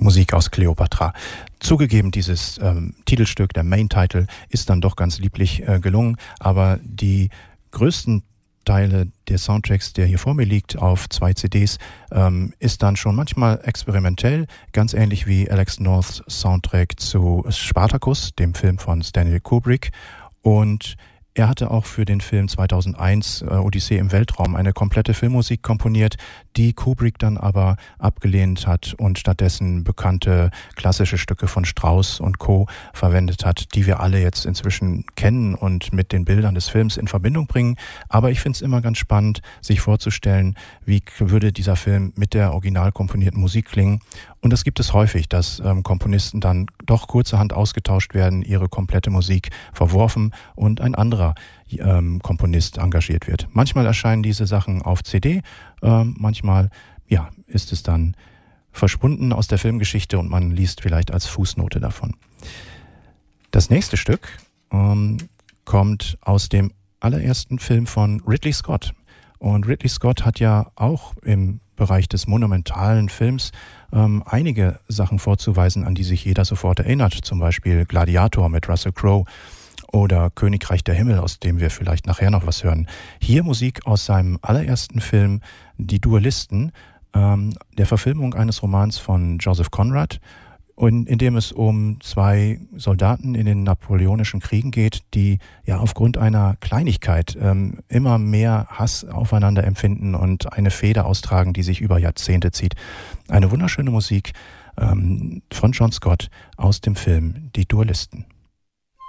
Musik aus Cleopatra. Zugegeben, dieses Titelstück, der Main Title, ist dann doch ganz lieblich gelungen, aber die größten Teile des Soundtracks, der hier vor mir liegt, auf 2 CDs, ist dann schon manchmal experimentell, ganz ähnlich wie Alex Norths Soundtrack zu Spartacus, dem Film von Stanley Kubrick. Und er hatte auch für den Film 2001 Odyssee im Weltraum eine komplette Filmmusik komponiert, die Kubrick dann aber abgelehnt hat und stattdessen bekannte klassische Stücke von Strauss und Co. verwendet hat, die wir alle jetzt inzwischen kennen und mit den Bildern des Films in Verbindung bringen. Aber ich finde es immer ganz spannend, sich vorzustellen, wie würde dieser Film mit der original komponierten Musik klingen. Und das gibt es häufig, dass Komponisten dann doch kurzerhand ausgetauscht werden, ihre komplette Musik verworfen und ein anderer Komponist engagiert wird. Manchmal erscheinen diese Sachen auf CD, manchmal ist es dann verschwunden aus der Filmgeschichte und man liest vielleicht als Fußnote davon. Das nächste Stück kommt aus dem allerersten Film von Ridley Scott. Und Ridley Scott hat ja auch im Bereich des monumentalen Films einige Sachen vorzuweisen, an die sich jeder sofort erinnert. Zum Beispiel Gladiator mit Russell Crowe oder Königreich der Himmel, aus dem wir vielleicht nachher noch was hören. Hier Musik aus seinem allerersten Film Die Duellisten, der Verfilmung eines Romans von Joseph Conrad, und in dem es um 2 Soldaten in den napoleonischen Kriegen geht, die ja aufgrund einer Kleinigkeit immer mehr Hass aufeinander empfinden und eine Fehde austragen, die sich über Jahrzehnte zieht. Eine wunderschöne Musik von John Scott aus dem Film Die Duellisten.